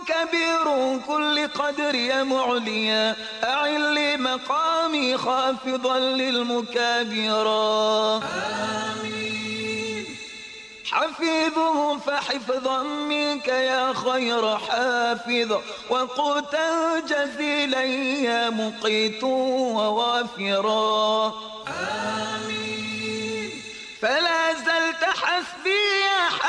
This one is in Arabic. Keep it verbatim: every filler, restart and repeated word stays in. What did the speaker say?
كبير كل قدر يا معليا أعل لي مقامي خافضا للمكابرا آمين. حفيظه فحفظا منك يا خير حافظ وقوتا جزيلا يا مقيت ووافرا آمين.